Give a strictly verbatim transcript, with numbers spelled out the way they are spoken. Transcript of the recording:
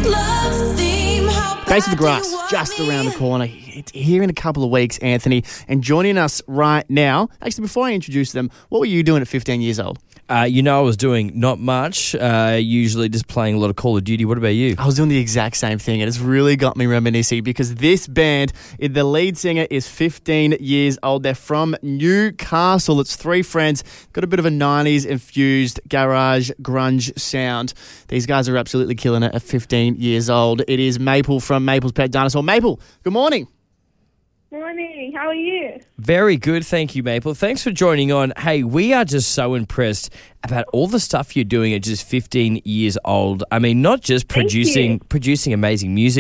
Face of the Grass, just around the corner. It's here in a couple of weeks, Anthony. And joining us right now, actually, before I introduce them, what were you doing at fifteen years old? Uh, you know, I was doing not much, uh, usually just playing a lot of Call of Duty. What about you? I was doing the exact same thing, and it's really got me reminiscing because this band, the lead singer is fifteen years old. They're from Newcastle. It's three friends, got a bit of a nineties infused garage grunge sound. These guys are absolutely killing it at fifteen years old. It is Maple from Maple's Pet Dinosaur. Maple, good morning. Morning. How are you? Very good, thank you, Maple. Thanks for joining on. Hey, we are just so impressed about all the stuff you're doing at just fifteen years old. I mean, not just Thank producing you. producing amazing music,